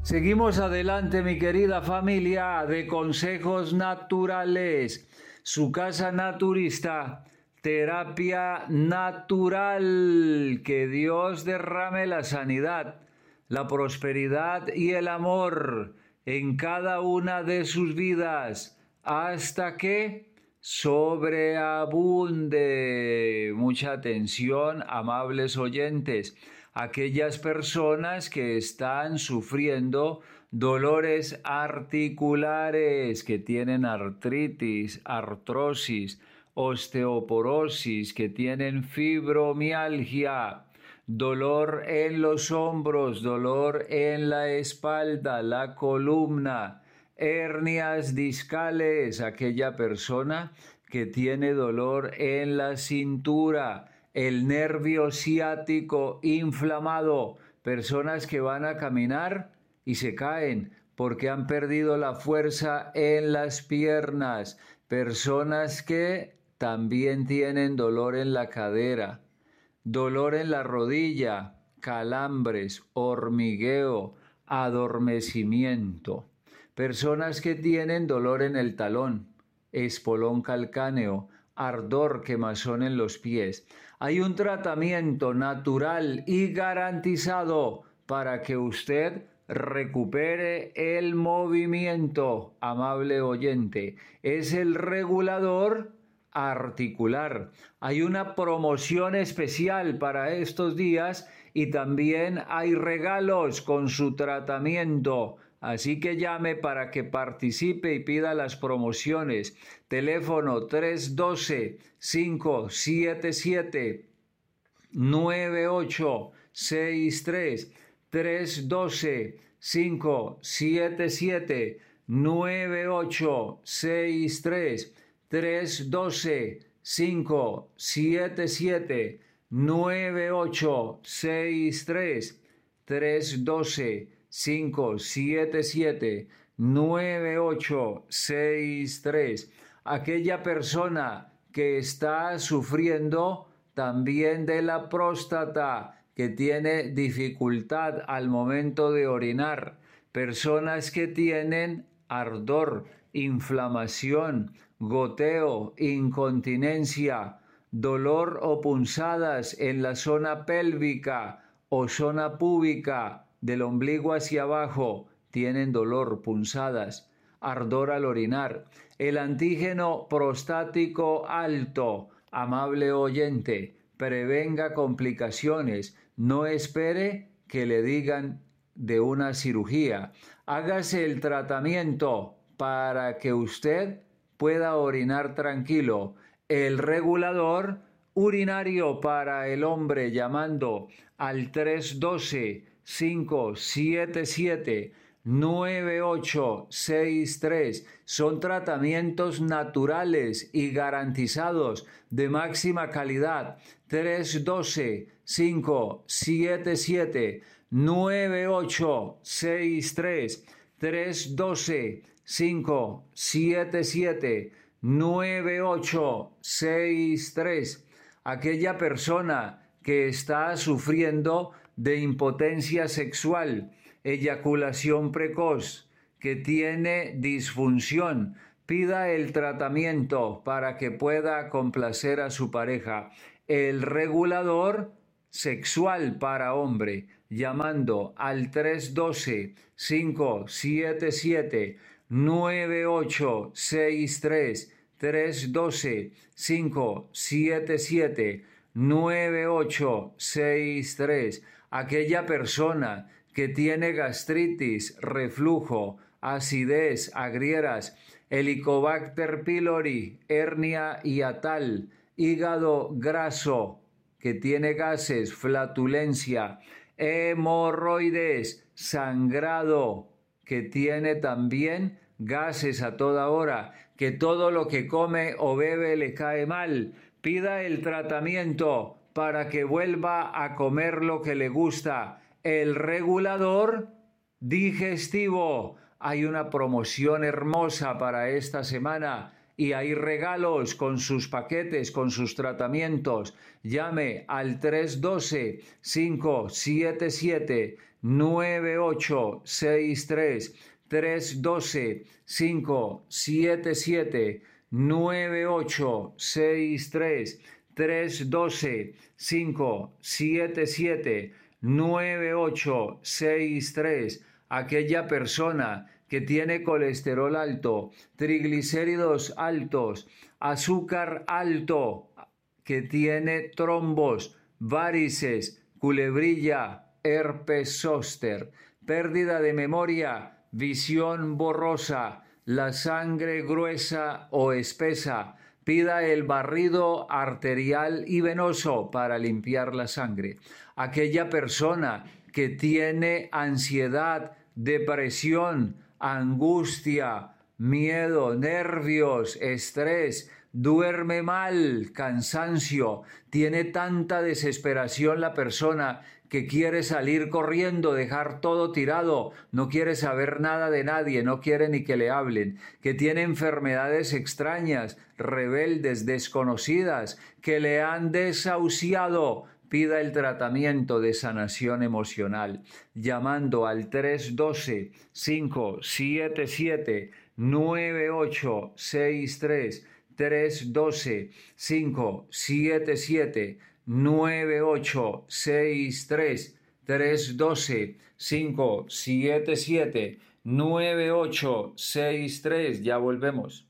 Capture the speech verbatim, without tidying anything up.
Seguimos adelante, mi querida familia de Consejos Naturales, su casa naturista, terapia natural. Que Dios derrame la sanidad, la prosperidad y el amor en cada una de sus vidas, hasta que sobreabunde. Mucha atención, amables oyentes. Aquellas personas que están sufriendo dolores articulares, que tienen artritis, artrosis, osteoporosis, que tienen fibromialgia, dolor en los hombros, dolor en la espalda, la columna, hernias discales, aquella persona que tiene dolor en la cintura, el nervio ciático inflamado, personas que van a caminar y se caen porque han perdido la fuerza en las piernas, personas que también tienen dolor en la cadera, dolor en la rodilla, calambres, hormigueo, adormecimiento, personas que tienen dolor en el talón, espolón calcáneo, ardor, quemazón en los pies. Hay un tratamiento natural y garantizado para que usted recupere el movimiento, amable oyente. Es el regulador articular. Hay una promoción especial para estos días y también hay regalos con su tratamiento. Así que llame para que participe y pida las promociones. Teléfono tres uno dos, cinco siete siete, nueve ocho seis tres. tres uno dos, cinco siete siete, nueve ocho seis tres. tres uno dos, cinco siete siete, nueve ocho seis tres. tres uno dos, cinco siete siete, nueve ocho seis tres. Aquella persona que está sufriendo también de la próstata, que tiene dificultad al momento de orinar, personas que tienen ardor, inflamación, goteo, incontinencia, dolor o punzadas en la zona pélvica o zona púbica, del ombligo hacia abajo, tienen dolor, punzadas, ardor al orinar. El antígeno prostático alto, amable oyente, prevenga complicaciones. No espere que le digan de una cirugía. Hágase el tratamiento para que usted pueda orinar tranquilo. El regulador urinario para el hombre, llamando al tres uno dos, cinco siete siete, nueve ocho seis tres. Son tratamientos naturales y garantizados de máxima calidad. tres uno dos, cinco siete siete, nueve ocho seis tres. tres uno dos, cinco siete siete, nueve ocho seis tres. Aquella persona que está sufriendo de impotencia sexual, eyaculación precoz, que tiene disfunción, pida el tratamiento para que pueda complacer a su pareja. El regulador sexual para hombre, llamando al tres uno dos, cinco siete siete, nueve ocho seis tres. tres uno dos, cinco siete siete, nueve ocho seis tres. Aquella persona que tiene gastritis, reflujo, acidez, agrieras, Helicobacter pylori, hernia hiatal, hígado graso, que tiene gases, flatulencia, hemorroides, sangrado, que tiene también gases a toda hora, que todo lo que come o bebe le cae mal. Pida el tratamiento para que vuelva a comer lo que le gusta. El regulador digestivo. Hay una promoción hermosa para esta semana. y hay regalos con sus paquetes, con sus tratamientos. Llame al tres uno dos, cinco siete siete, nueve ocho seis tres, tres uno dos, cinco siete siete, nueve ocho seis tres, tres uno dos, cinco siete siete, nueve ocho seis tres. Aquella persona que tiene colesterol alto, triglicéridos altos, azúcar alto, que tiene trombos, varices, culebrilla, herpes zóster, pérdida de memoria, visión borrosa, la sangre gruesa o espesa. Pida el barrido arterial y venoso para limpiar la sangre. Aquella persona que tiene ansiedad, depresión, angustia, miedo, nervios, estrés, duerme mal, cansancio, tiene tanta desesperación la persona que quiere salir corriendo, dejar todo tirado, no quiere saber nada de nadie, no quiere ni que le hablen, que tiene enfermedades extrañas, rebeldes, desconocidas, que le han desahuciado. Pida el tratamiento de sanación emocional llamando al tres uno dos, cinco siete siete, nueve ocho seis tres, tres uno dos, cinco siete siete, nueve ocho seis tres, tres uno dos, cinco siete siete, nueve ocho seis tres. Ya volvemos.